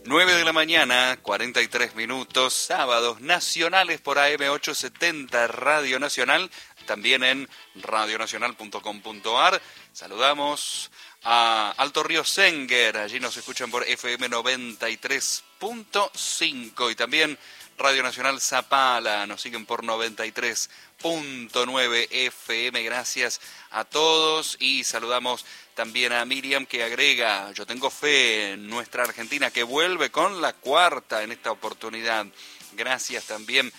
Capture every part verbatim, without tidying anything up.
nueve de la mañana, cuarenta y tres minutos, sábados nacionales por A M ochocientos setenta Radio Nacional, también en radio nacional punto com punto a r. Saludamos a Alto Río Senguer, allí nos escuchan por F M noventa y tres punto cinco y también Radio Nacional Zapala, nos siguen por noventa y tres punto nueve F M. Gracias a todos y saludamos también a Miriam, que agrega: yo tengo fe en nuestra Argentina, que vuelve con la cuarta en esta oportunidad. Gracias también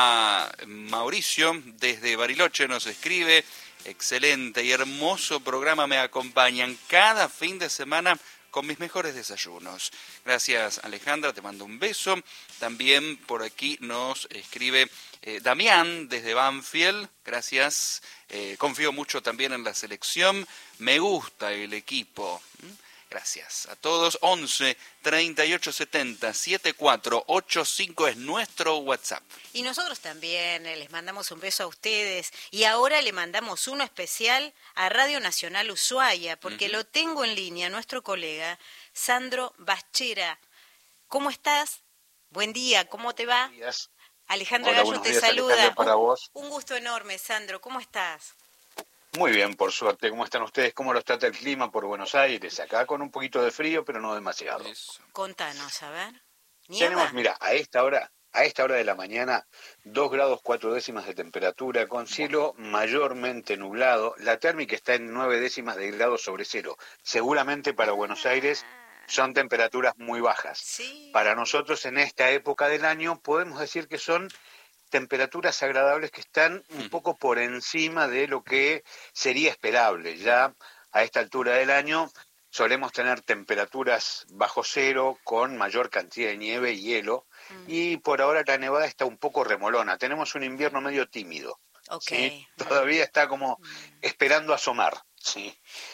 a Mauricio desde Bariloche, nos escribe: excelente y hermoso programa, me acompañan cada fin de semana con mis mejores desayunos. Gracias, Alejandra, te mando un beso. También por aquí nos escribe eh, Damián desde Banfield. Gracias, eh, confío mucho también en la selección. Me gusta el equipo. Gracias a todos. once, treinta y ocho, setenta, setenta y cuatro ochenta y cinco es nuestro WhatsApp. Y nosotros también eh, les mandamos un beso a ustedes. Y ahora le mandamos uno especial a Radio Nacional Ushuaia, porque uh-huh. lo tengo en línea, nuestro colega Sandro Baschera. ¿Cómo estás? Buen día, ¿cómo te va? Buenos días. Alejandra Hola, Gallo te días, saluda. Para un, vos. un gusto enorme, Sandro. ¿Cómo estás? Muy bien, por suerte. ¿Cómo están ustedes? ¿Cómo los trata el clima por Buenos Aires? Acá con un poquito de frío, pero no demasiado. Eso. Contanos, a ver. ¿Nieva? Tenemos, mira, a esta hora, a esta hora de la mañana, dos grados cuatro décimas de temperatura, con cielo mayormente nublado. La térmica está en nueve décimas de grado sobre cero. Seguramente para Buenos Aires son temperaturas muy bajas. Sí. Para nosotros en esta época del año podemos decir que son temperaturas agradables que están un poco por encima de lo que sería esperable. Ya a esta altura del año solemos tener temperaturas bajo cero con mayor cantidad de nieve y hielo, mm. y por ahora la nevada está un poco remolona. Tenemos un invierno medio tímido. Okay. ¿Sí? Todavía está como esperando asomar. ¿Sí?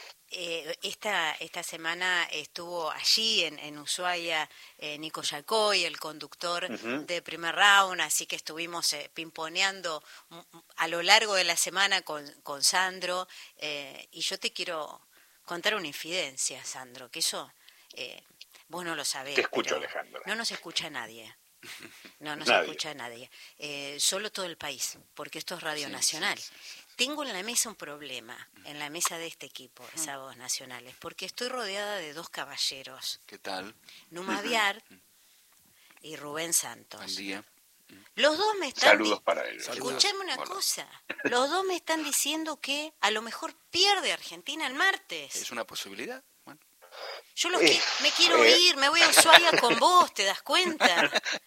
Eh, esta esta semana estuvo allí en, en Ushuaia eh, Nico Yalcoy, el conductor uh-huh. de Primer Round, así que estuvimos eh, pimponeando a lo largo de la semana con, con Sandro, eh, y yo te quiero contar una infidencia, Sandro, que eso eh, vos no lo sabés. Te escucho, Alejandra. No nos escucha nadie. No nos nadie. escucha nadie. Eh, solo todo el país, porque esto es Radio sí, Nacional. Sí, sí. Tengo en la mesa un problema, en la mesa de este equipo, de Sábados Nacionales, porque estoy rodeada de dos caballeros. ¿Qué tal? Numa Viar y Rubén Santos. Buen día. Los dos me están... Saludos di- para ellos. Escuchame una Hola. cosa. Los dos me están diciendo que a lo mejor pierde Argentina el martes. ¿Es una posibilidad? Bueno. Yo los eh, que, me quiero eh. ir, me voy a Ushuaia con vos, ¿te das cuenta?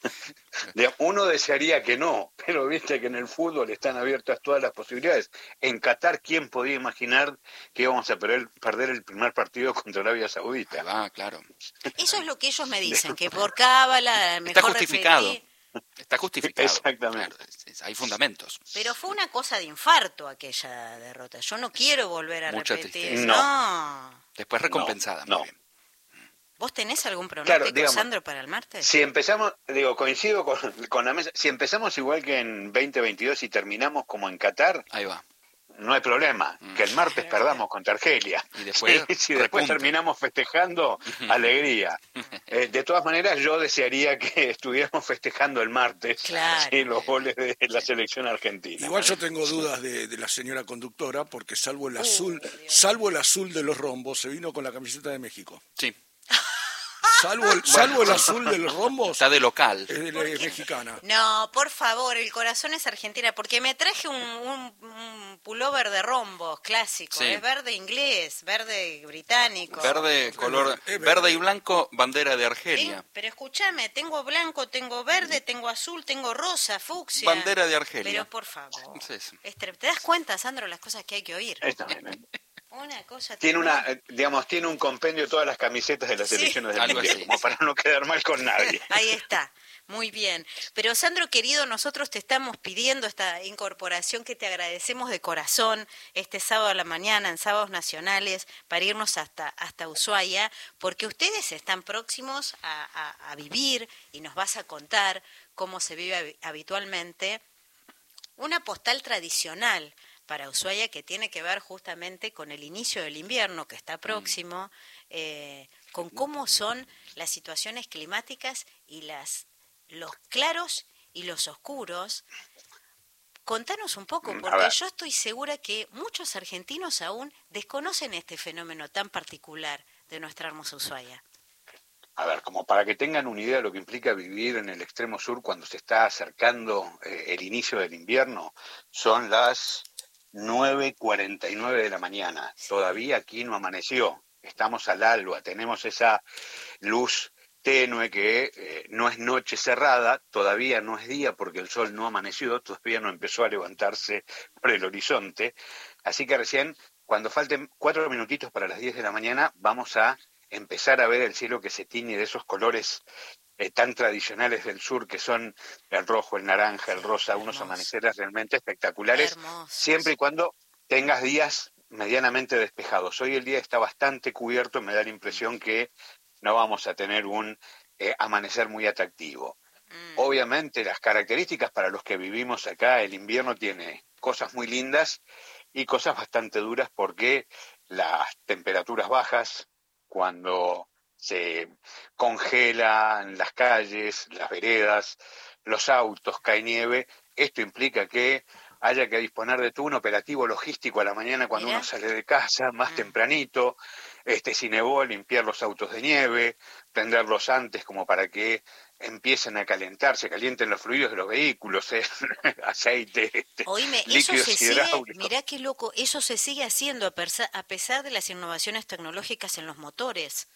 Uno desearía que no, pero viste que en el fútbol están abiertas todas las posibilidades. En Qatar, ¿quién podía imaginar que íbamos a perder, perder el primer partido contra Arabia Saudita? Ah, claro. Eso es lo que ellos me dicen, que por cábala, mejor está justificado. Repetir. Está justificado. Exactamente. Claro, hay fundamentos. Pero fue una cosa de infarto aquella derrota. Yo no quiero volver a Mucha repetir. Tristeza. No. no. Después recompensada. No. Muy bien. ¿Vos tenés algún pronóstico, claro, digamos, Sandro, para el martes? Si empezamos, digo, coincido con, con la mesa, si empezamos igual que en veinte veintidós y terminamos como en Qatar, ahí va. No hay problema, mm. que el martes perdamos contra Argelia. Y después, sí, si después terminamos festejando, alegría. Eh, de todas maneras, yo desearía que estuviéramos festejando el martes, claro. sí, los goles de la selección argentina. Igual yo tengo dudas de, de la señora conductora, porque salvo el azul, uh, salvo el azul de los rombos, se vino con la camiseta de México. Sí. Salvo el, salvo el azul de los rombos. Está de local. Es, de, es mexicana. No, por favor, el corazón es argentina, porque me traje un, un, un pullover de rombos clásico. Sí. Es verde inglés, verde británico. Verde, color, verde. verde y blanco, bandera de Argelia. ¿Sí? Pero escúchame, tengo blanco, tengo verde, tengo azul, tengo rosa, fucsia. Bandera de Argelia. Pero por favor. Sí, sí. ¿Te das cuenta, Sandro, las cosas que hay que oír? Está bien, ¿eh? Una cosa tiene una, digamos, tiene un compendio de todas las camisetas de las sí. selecciones del mundial, como para no quedar mal con nadie. Ahí está, muy bien. Pero Sandro querido, nosotros te estamos pidiendo esta incorporación que te agradecemos de corazón este sábado a la mañana en Sábados Nacionales para irnos hasta hasta Ushuaia, porque ustedes están próximos a, a, a vivir y nos vas a contar cómo se vive habitualmente una postal tradicional para Ushuaia, que tiene que ver justamente con el inicio del invierno que está próximo, eh, con cómo son las situaciones climáticas y las los claros y los oscuros. Contanos un poco, porque yo estoy segura que muchos argentinos aún desconocen este fenómeno tan particular de nuestra hermosa Ushuaia. A ver, como para que tengan una idea de lo que implica vivir en el extremo sur cuando se está acercando eh, el inicio del invierno, son las nueve cuarenta y nueve de la mañana. Sí. Todavía aquí no amaneció, estamos al alba, tenemos esa luz tenue que eh, no es noche cerrada, todavía no es día porque el sol no amaneció, todavía no empezó a levantarse por el horizonte, así que recién, cuando falten cuatro minutitos para las diez de la mañana, vamos a empezar a ver el cielo que se tiñe de esos colores eh, tan tradicionales del sur, que son el rojo, el naranja, el rosa, hermoso. Unos amaneceres realmente espectaculares, hermosos. Siempre y cuando tengas días medianamente despejados. Hoy el día está bastante cubierto, me da la impresión que no vamos a tener un eh, amanecer muy atractivo. Mm. Obviamente las características para los que vivimos acá, el invierno tiene cosas muy lindas y cosas bastante duras porque las temperaturas bajas, cuando se congelan las calles, las veredas, los autos, cae nieve, esto implica que haya que disponer de todo un operativo logístico a la mañana cuando Mira. uno sale de casa, más mm. tempranito, este, si nevó, limpiar los autos de nieve, prenderlos antes como para que empiecen a calentarse, calienten los fluidos de los vehículos, eh, aceite, este, Oíme, eso se sigue, mirá qué loco, eso se sigue haciendo a, persa, a pesar de las innovaciones tecnológicas en los motores.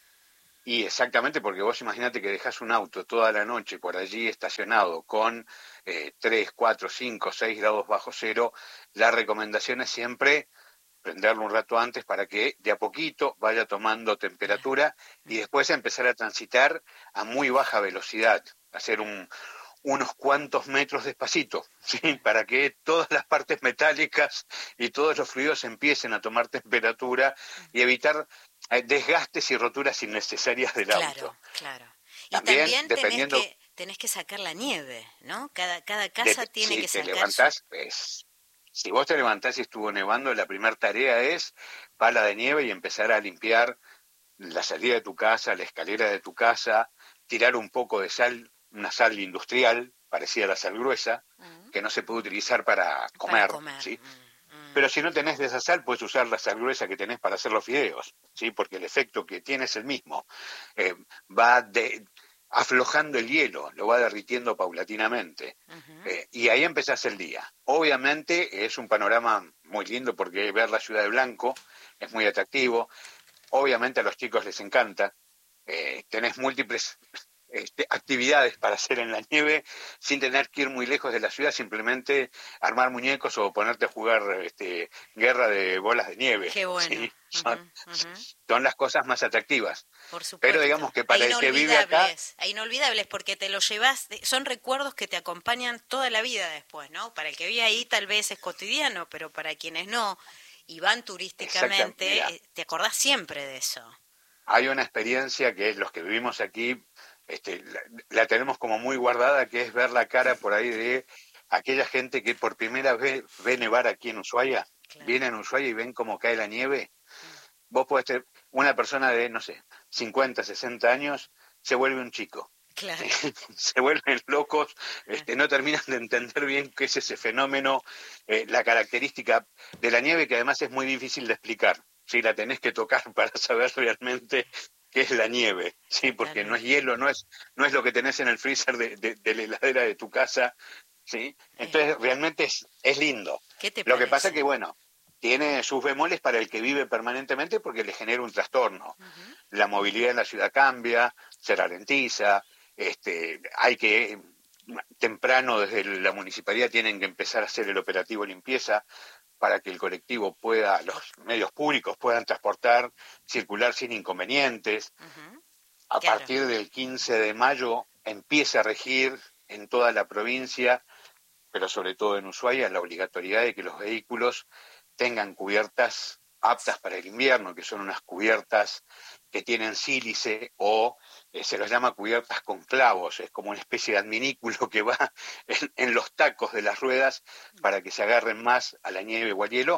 Y exactamente, porque vos imaginate que dejás un auto toda la noche por allí estacionado con eh, tres, cuatro, cinco, seis grados bajo cero, la recomendación es siempre prenderlo un rato antes para que de a poquito vaya tomando temperatura y después empezar a transitar a muy baja velocidad, hacer un, unos cuantos metros despacito, ¿sí? Para que todas las partes metálicas y todos los fluidos empiecen a tomar temperatura y evitar desgastes y roturas innecesarias del claro, auto. Claro, claro. Y también, también dependiendo, tenés, que, tenés que sacar la nieve, ¿no? Cada, cada casa de, tiene si que te sacar levantás, su... pues, si vos te levantás y estuvo nevando, la primera tarea es pala de nieve y empezar a limpiar la salida de tu casa, la escalera de tu casa, tirar un poco de sal, una sal industrial, parecida a la sal gruesa, uh-huh. que no se puede utilizar para comer, para comer. ¿sí? Pero si no tenés de esa sal, puedes usar la sal gruesa que tenés para hacer los fideos, ¿sí? Porque el efecto que tiene es el mismo. Eh, va de, aflojando el hielo, lo va derritiendo paulatinamente. Uh-huh. Eh, y ahí empezás el día. Obviamente es un panorama muy lindo porque ver la ciudad de blanco es muy atractivo. Obviamente a los chicos les encanta. Eh, tenés múltiples... Este, actividades para hacer en la nieve sin tener que ir muy lejos de la ciudad, simplemente armar muñecos o ponerte a jugar este, guerra de bolas de nieve. Qué bueno. ¿Sí? Son, uh-huh, uh-huh. son las cosas más atractivas. Por supuesto. Pero digamos que para el que vive acá... Inolvidables, porque te lo llevas, son recuerdos que te acompañan toda la vida después, ¿no? Para el que vive ahí tal vez es cotidiano, pero para quienes no y van turísticamente, te acordás siempre de eso. Hay una experiencia que los que vivimos aquí Este, la, la tenemos como muy guardada, que es ver la cara por ahí de aquella gente que por primera vez ve nevar aquí en Ushuaia, claro. Vienen a Ushuaia y ven cómo cae la nieve. Mm. Vos podés tener una persona de, no sé, cincuenta, sesenta años, se vuelve un chico. Claro. Se vuelven locos, este, no terminan de entender bien qué es ese fenómeno, eh, la característica de la nieve, que además es muy difícil de explicar. Si la tenés que tocar para saber realmente qué es la nieve, sí, porque no es hielo, no es no es lo que tenés en el freezer de, de, de la heladera de tu casa, sí. Entonces eh. realmente es, es lindo. ¿Qué te lo parece? que pasa que bueno, tiene sus bemoles para el que vive permanentemente porque le genera un trastorno. Uh-huh. La movilidad en la ciudad cambia, se ralentiza, este, hay que temprano desde la municipalidad tienen que empezar a hacer el operativo limpieza para que el colectivo pueda, los medios públicos puedan transportar, circular sin inconvenientes. Uh-huh. A claro. partir del quince de mayo empieza a regir en toda la provincia, pero sobre todo en Ushuaia, la obligatoriedad de que los vehículos tengan cubiertas aptas para el invierno, que son unas cubiertas que tienen sílice o eh, se los llama cubiertas con clavos, es como una especie de adminículo que va en, en los tacos de las ruedas para que se agarren más a la nieve o al hielo,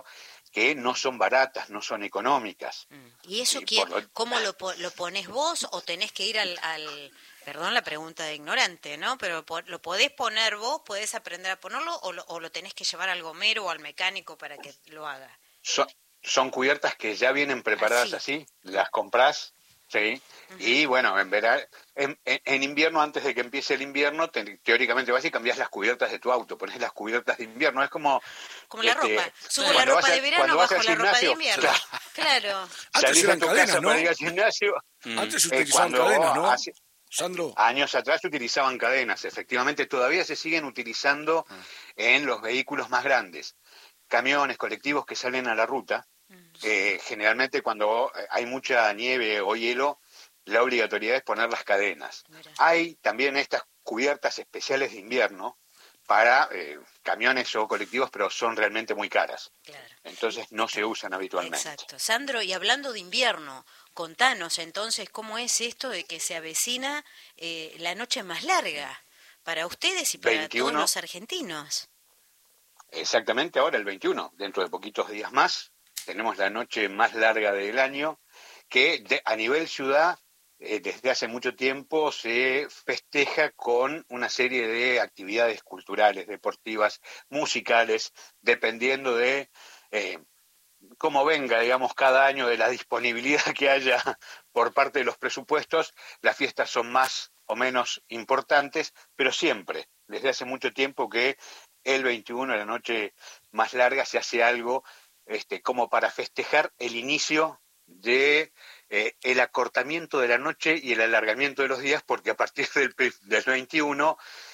que no son baratas, no son económicas. ¿Y eso Y quién, por lo- cómo lo, po- lo pones vos o tenés que ir al, al, perdón la pregunta de ignorante, ¿no? Pero po- lo podés poner vos, podés aprender a ponerlo o lo, o lo tenés que llevar al gomero o al mecánico para que lo haga. Son, son cubiertas que ya vienen preparadas Así. así, las comprás, ¿sí? Y bueno, en, vera- en, en- en invierno, antes de que empiece el invierno, te- teóricamente vas y cambias las cubiertas de tu auto, pones las cubiertas de invierno, es como... Como la este, ropa. Subo cuando la ropa vas a- de verano, cuando vas bajo al la ropa de gimnasio, invierno. claro. Claro. Antes Salís de eran tu cadenas, casa ¿no? para ir al gimnasio. Antes se Eh, utilizaban cuando cadenas, ¿no? hace- Sandro. Años atrás se utilizaban cadenas, efectivamente todavía se siguen utilizando en los vehículos más grandes. Camiones, colectivos que salen a la ruta, eh, generalmente cuando hay mucha nieve o hielo, la obligatoriedad es poner las cadenas. Mira. Hay también estas cubiertas especiales de invierno para eh, camiones o colectivos, pero son realmente muy caras. Claro. Entonces no se usan habitualmente. Exacto. Sandro, y hablando de invierno, contanos entonces cómo es esto de que se avecina eh, la noche más larga para ustedes y para veintiuno todos los argentinos. Exactamente, ahora el veintiuno, dentro de poquitos días más, tenemos la noche más larga del año, que de- a nivel ciudad, eh, desde hace mucho tiempo se festeja con una serie de actividades culturales, deportivas, musicales, dependiendo de eh, cómo venga, digamos, cada año, de la disponibilidad que haya por parte de los presupuestos. Las fiestas son más o menos importantes, pero siempre, desde hace mucho tiempo, que el veintiuno, la noche más larga, se hace algo este, como para festejar el inicio de eh, el acortamiento de la noche y el alargamiento de los días, porque a partir del, pri- del veintiuno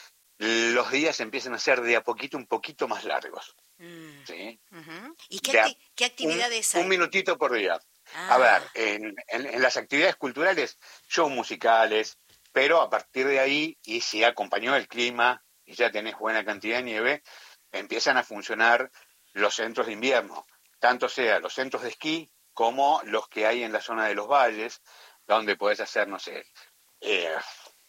los días empiezan a ser de a poquito un poquito más largos. Mm. ¿Sí? Ujú. ¿Y qué, De a- acti- qué actividades un, hay? un minutito por día. Ah, A ver, en, en- en las actividades culturales, shows musicales, pero a partir de ahí, y si acompañó el clima y ya tenés buena cantidad de nieve, empiezan a funcionar los centros de invierno, tanto sea los centros de esquí como los que hay en la zona de los valles, donde podés hacer, no sé, eh,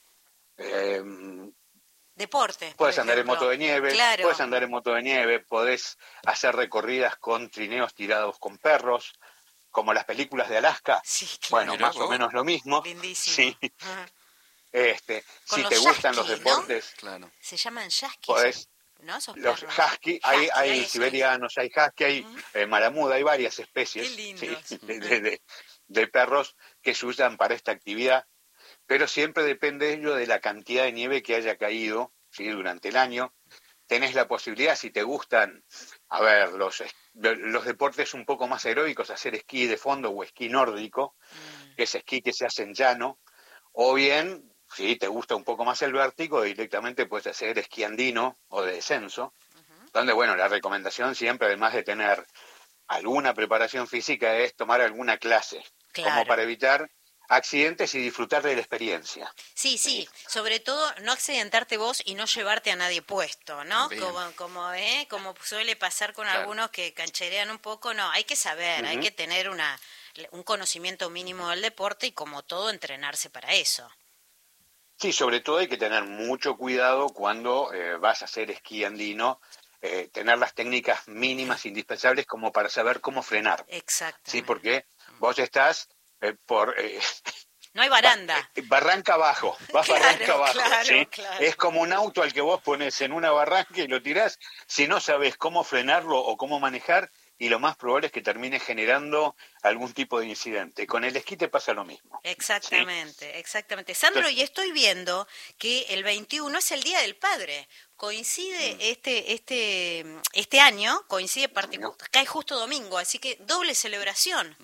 eh, deportes, por puedes andar en ejemplo. moto de nieve, Claro. puedes andar en moto de nieve, podés hacer recorridas con trineos tirados con perros, como las películas de Alaska. Sí, claro. Bueno, Mirá más o vos. menos lo mismo. Lindísimo. Sí. Ajá. Este, Con si los te gustan los yasky, ¿no? deportes, Claro. Se llaman yasky, podés, ¿no? Esos los perros. husky, hay, Husky, hay eso es. siberianos, hay husky, hay Ujú. eh, malamud, hay varias especies, Qué ¿sí? lindos. de, de- de- de perros que se usan para esta actividad, pero siempre depende ello de la cantidad de nieve que haya caído, ¿sí? Durante el año. Tenés la posibilidad, si te gustan, a ver, los, los deportes un poco más aeróbicos, hacer esquí de fondo o esquí nórdico, Mm. que es esquí que se hace en llano, o bien, si te gusta un poco más el vértigo, directamente puedes hacer esquí andino o de descenso, donde, bueno, la recomendación siempre, además de tener alguna preparación física, es tomar alguna clase, como Claro. para evitar accidentes y disfrutar de la experiencia. Sí, sí, sobre todo no accidentarte vos y no llevarte a nadie puesto, ¿no? Bien. Como, como, ¿eh? como suele pasar con Claro. algunos que cancherean un poco, no, hay que saber, hay Ujú. que tener una un conocimiento mínimo del deporte y como todo entrenarse para eso. Sí, sobre todo hay que tener mucho cuidado cuando eh, vas a hacer esquí andino, eh, tener las técnicas mínimas indispensables como para saber cómo frenar, Exactamente. ¿sí? Porque vos estás eh, por eh, No hay baranda. barranca abajo, vas Claro, barranca abajo, claro, ¿sí? claro. Es como un auto al que vos pones en una barranca y lo tirás, si no sabes cómo frenarlo o cómo manejar, y lo más probable es que termine generando algún tipo de incidente. Con el esquí te pasa lo mismo. Exactamente, exactamente. Sandro, Entonces- y estoy viendo que el veintiuno es el Día del Padre. Coincide Mm. este este este año, coincide particu- cae justo domingo, así que doble celebración.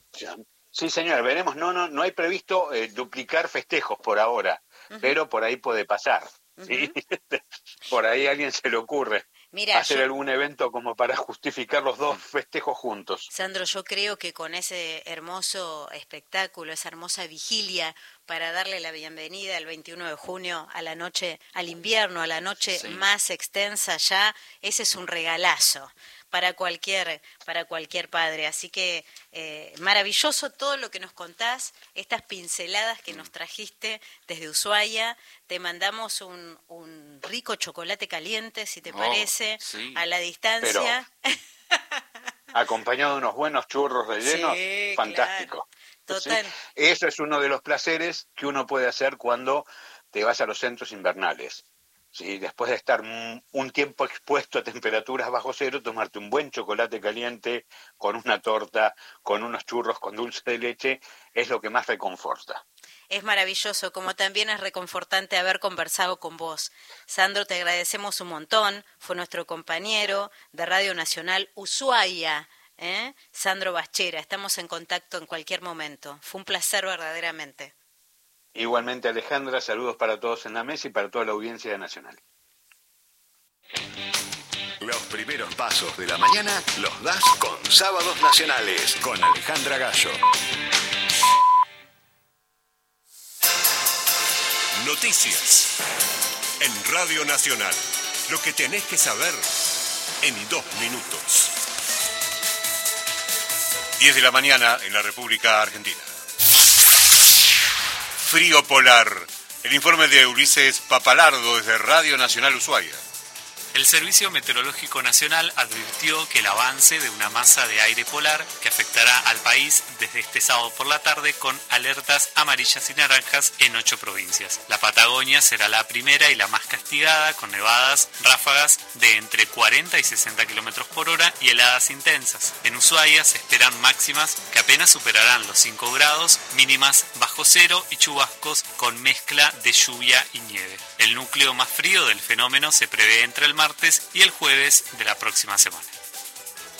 Sí, señor, veremos. No, no, no hay previsto eh, duplicar festejos por ahora, pero por ahí puede pasar. ¿sí? Por ahí a alguien se le ocurre Mira, hacer yo- algún evento como para justificar los dos festejos juntos. Sandro, yo creo que con ese hermoso espectáculo, esa hermosa vigilia para darle la bienvenida el veintiuno de junio a la noche, al invierno, a la noche Sí. más extensa ya, ese es un regalazo para cualquier para cualquier padre. Así que eh, maravilloso todo lo que nos contás, estas pinceladas que nos trajiste desde Ushuaia. Te mandamos un, un rico chocolate caliente, si te Oh, parece, sí. a la distancia. acompañado de unos buenos churros rellenos, sí, fantástico. Claro. Total. ¿Sí? Eso es uno de los placeres que uno puede hacer cuando te vas a los centros invernales. ¿Sí? Después de estar un tiempo expuesto a temperaturas bajo cero, tomarte un buen chocolate caliente con una torta, con unos churros con dulce de leche, es lo que más reconforta. Es maravilloso, como también es reconfortante haber conversado con vos. Sandro, te agradecemos un montón, fue nuestro compañero de Radio Nacional Ushuaia, ¿eh? Sandro Bachera, estamos en contacto en cualquier momento. Fue un placer verdaderamente. Igualmente, Alejandra, saludos para todos en la mesa y para toda la audiencia de Nacional. Los primeros pasos de la mañana los das con Sábados Nacionales, con Alejandra Gallo. Noticias en Radio Nacional. Lo que tenés que saber en dos minutos. diez de la mañana en la República Argentina. Frío polar. El informe de Ulises Papalardo desde Radio Nacional Ushuaia. El Servicio Meteorológico Nacional advirtió que el avance de una masa de aire polar que afectará al país desde este sábado por la tarde con alertas amarillas y naranjas en ocho provincias. La Patagonia será la primera y la más castigada con nevadas, ráfagas de entre cuarenta y sesenta kilómetros por hora y heladas intensas. En Ushuaia se esperan máximas que apenas superarán los cinco grados, mínimas bajo cero y chubascos con mezcla de lluvia y nieve. El núcleo más frío del fenómeno se prevé entre el martes y el jueves de la próxima semana.